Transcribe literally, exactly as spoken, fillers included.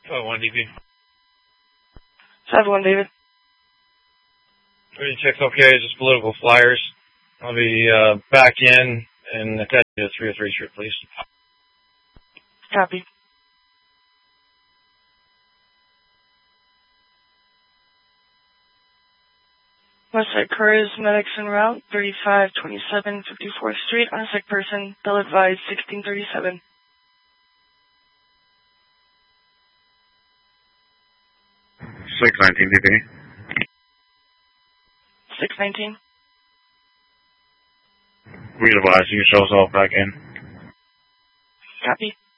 Oh, one D B. five one, David. Ready to check okay, just political flyers. I'll be uh, back in and attach you to three oh three shirt, please. Copy. Westside Couriers, medics en route, thirty-five twenty-seven fifty-fourth Street, on a sick person, bill advised sixteen thirty-seven. six nineteen D P. six nineteen. We advise you can show us all back in. Copy.